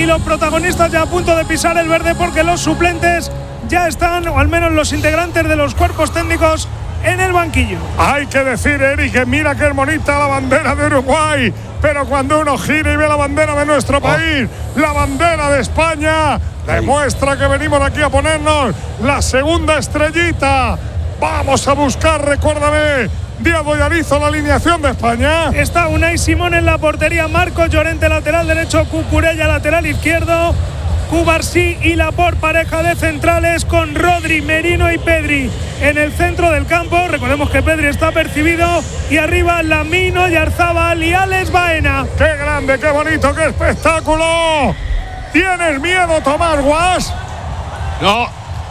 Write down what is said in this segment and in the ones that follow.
y los protagonistas ya a punto de pisar el verde porque los suplentes ya están, o al menos los integrantes de los cuerpos técnicos, en el banquillo. Hay que decir, Eric, que mira qué bonita la bandera de Uruguay, pero cuando uno gira y ve la bandera de nuestro país, la bandera de España, demuestra que venimos aquí a ponernos la segunda estrellita. Vamos a buscar, recuérdame, Diego Yarizo, la alineación de España. Está Unai Simón en la portería, Marcos Llorente lateral derecho, Cucurella lateral izquierdo, Cubarsí y Laporte pareja de centrales, con Rodri, Merino y Pedri en el centro del campo. Recordemos que Pedri está percibido, y arriba Lamine, Oyarzabal y Alex Baena. ¡Qué grande, qué bonito, qué espectáculo! ¿Tienes miedo, Tomás Guas? No.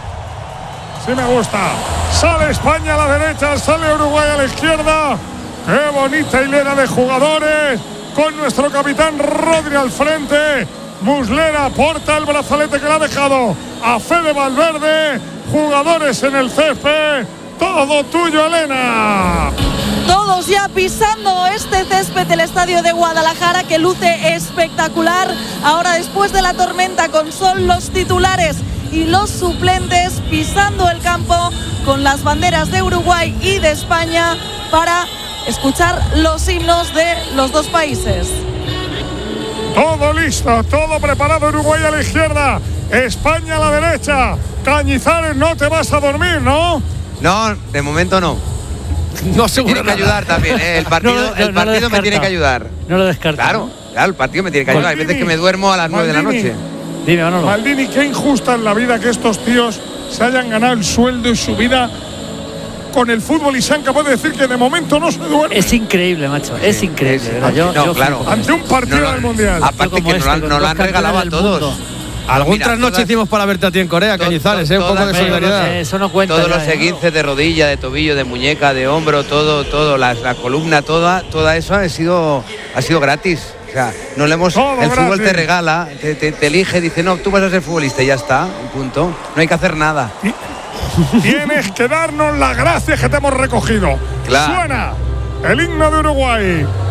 Sí me gusta. Sale España a la derecha, sale Uruguay a la izquierda. ¡Qué bonita hilera de jugadores! Con nuestro capitán Rodri al frente. Muslera porta el brazalete que le ha dejado a Fede Valverde. Jugadores en el césped. Todo tuyo, Elena. Todos ya pisando este césped del estadio de Guadalajara, que luce espectacular. Ahora, después de la tormenta, con sol, los titulares y los suplentes pisando el campo con las banderas de Uruguay y de España para escuchar los himnos de los dos países. Todo listo, todo preparado. Uruguay a la izquierda, España a la derecha. Cañizares, no te vas a dormir, ¿no? No, de momento no. No, seguro. Tiene que ayudar también, ¿eh? El partido me tiene que ayudar. No lo descarto. Claro, el partido me tiene que ayudar. Hay veces que me duermo a las 9 de la noche. Dime, Manolo. Maldini, qué injusta es la vida que estos tíos se hayan ganado el sueldo y su vida con el fútbol y sean capaces de decir que de momento no se duerme. Es increíble, macho. Sí, es increíble. No, claro. Ante un partido del Mundial. Aparte que nos lo han regalado a todos. Algún trasnoche hicimos para verte a ti en Corea, Cañizares, un poco de solidaridad. Eso no cuenta. Todos los esguinces de rodilla, de tobillo, de muñeca, de hombro, todo, la columna, toda eso ha sido gratis. O sea, no le hemos. Todo el fútbol gratis. te regala, te elige, dice, no, tú vas a ser futbolista y ya está, un punto. No hay que hacer nada. Tienes que darnos las gracias que te hemos recogido. Claro. Suena el himno de Uruguay.